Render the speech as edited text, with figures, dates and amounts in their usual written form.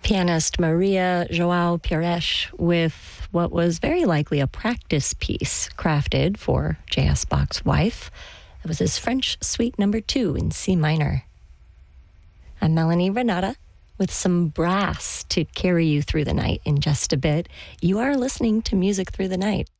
Pianist Maria João Pires with what was very likely a practice piece crafted for J.S. Bach's wife. It was his French Suite No. 2 in C minor. I'm Melanie Renata with some brass to carry you through the night in just a bit. You are listening to Music Through the Night.